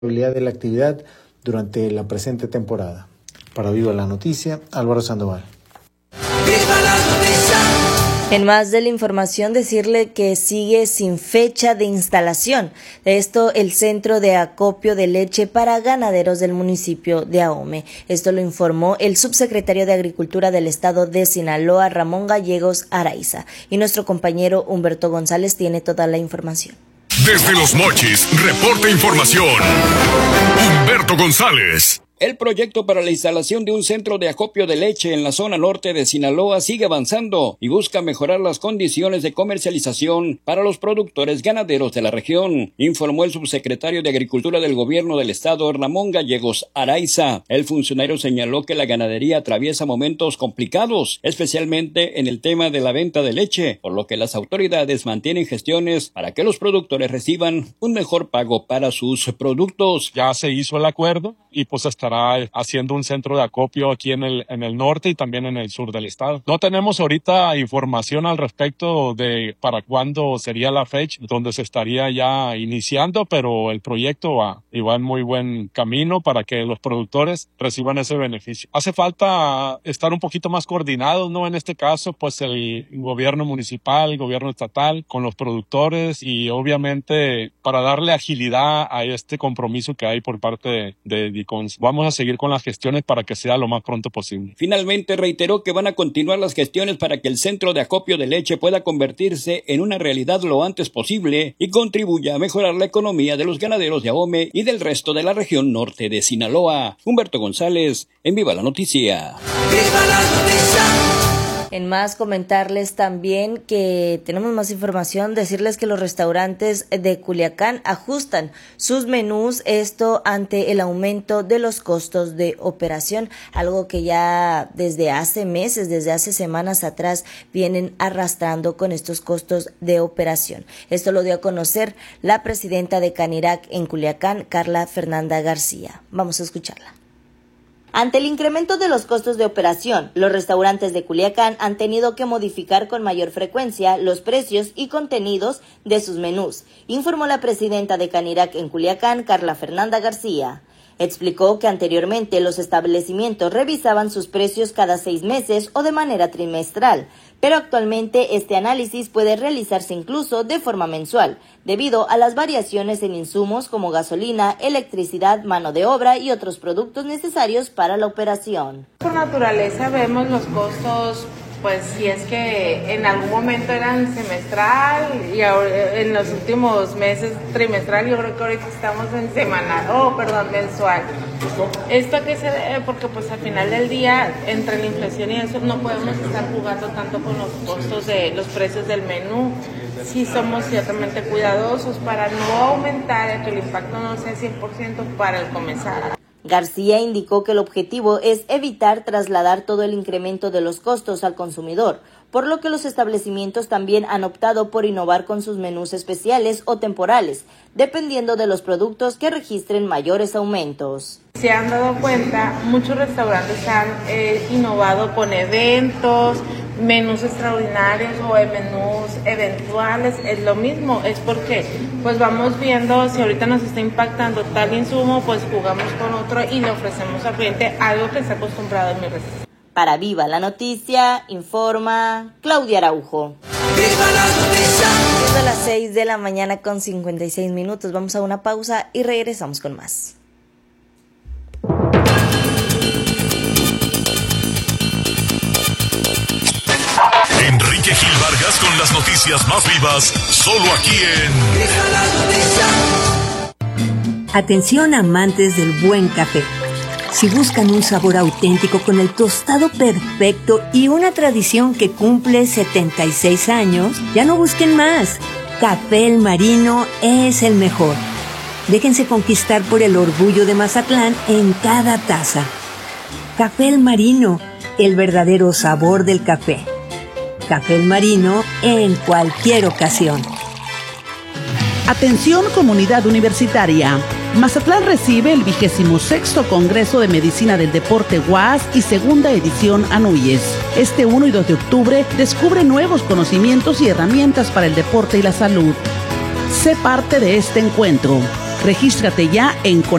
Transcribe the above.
de la actividad durante la presente temporada. Para Viva la Noticia, Álvaro Sandoval. ¡Viva la noticia! En más de la información, decirle que sigue sin fecha de instalación. De esto, el centro de acopio de leche para ganaderos del municipio de Ahome. Esto lo informó el subsecretario de Agricultura del estado de Sinaloa, Ramón Gallegos Araiza. Y nuestro compañero Humberto González tiene toda la información. Desde Los Mochis, reporta información. Humberto González. El proyecto para la instalación de un centro de acopio de leche en la zona norte de Sinaloa sigue avanzando y busca mejorar las condiciones de comercialización para los productores ganaderos de la región, informó el subsecretario de Agricultura del Gobierno del Estado, Ramón Gallegos Araiza. El funcionario señaló que la ganadería atraviesa momentos complicados, especialmente en el tema de la venta de leche, por lo que las autoridades mantienen gestiones para que los productores reciban un mejor pago para sus productos. Ya se hizo el acuerdo y pues estará haciendo un centro de acopio aquí en el norte y también en el sur del estado. No tenemos ahorita información al respecto de para cuándo sería la fecha donde se estaría ya iniciando, pero el proyecto va en muy buen camino para que los productores reciban ese beneficio. Hace falta estar un poquito más coordinados, ¿no? En este caso, pues el gobierno municipal, el gobierno estatal, con los productores y obviamente para darle agilidad a este compromiso que hay por parte de DICONS. Vamos a seguir con las gestiones para que sea lo más pronto posible. Finalmente reiteró que van a continuar las gestiones para que el centro de acopio de leche pueda convertirse en una realidad lo antes posible y contribuya a mejorar la economía de los ganaderos de Ahome y del resto de la región norte de Sinaloa. Humberto González, en Viva la Noticia. ¡Viva la noticia! En más, comentarles también que tenemos más información, decirles que los restaurantes de Culiacán ajustan sus menús, esto ante el aumento de los costos de operación, algo que ya desde hace meses, desde hace semanas atrás, vienen arrastrando con estos costos de operación. Esto lo dio a conocer la presidenta de Canirac en Culiacán, Carla Fernanda García. Vamos a escucharla. Ante el incremento de los costos de operación, los restaurantes de Culiacán han tenido que modificar con mayor frecuencia los precios y contenidos de sus menús, informó la presidenta de Canirac en Culiacán, Carla Fernanda García. Explicó que anteriormente los establecimientos revisaban sus precios cada 6 meses o de manera trimestral, pero actualmente este análisis puede realizarse incluso de forma mensual, debido a las variaciones en insumos como gasolina, electricidad, mano de obra y otros productos necesarios para la operación. Por naturaleza vemos los costos, pues si es que en algún momento eran semestral y ahora, en los últimos meses trimestral, yo creo que ahorita estamos en mensual. Esto que se debe porque pues al final del día entre la inflación y eso no podemos estar jugando tanto con los costos de los precios del menú. Sí somos ciertamente cuidadosos para no aumentar, que el impacto no sea 100% para el comensal. García indicó que el objetivo es evitar trasladar todo el incremento de los costos al consumidor, por lo que los establecimientos también han optado por innovar con sus menús especiales o temporales, dependiendo de los productos que registren mayores aumentos. Se han dado cuenta, muchos restaurantes han innovado con eventos, menús extraordinarios o menús eventuales. Es lo mismo, es porque pues vamos viendo si ahorita nos está impactando tal insumo, pues jugamos con otro y le ofrecemos al cliente algo que está acostumbrado en mi restaurante. Para Viva la Noticia, informa Claudia Araujo. ¡Viva la noticia! Siendo las 6 de la mañana con 56 minutos, vamos a una pausa y regresamos con más. Enrique Gil Vargas con las noticias más vivas, solo aquí en ¡Viva la noticia! Atención amantes del buen café. Si buscan un sabor auténtico con el tostado perfecto y una tradición que cumple 76 años, ya no busquen más. Café El Marino es el mejor. Déjense conquistar por el orgullo de Mazatlán en cada taza. Café El Marino, el verdadero sabor del café. Café El Marino en cualquier ocasión. Atención comunidad universitaria. Mazatlán recibe el 26º Congreso de Medicina del Deporte UAS y segunda edición ANUYES. Este 1 y 2 de octubre descubre nuevos conocimientos y herramientas para el deporte y la salud. Sé parte de este encuentro. Regístrate ya en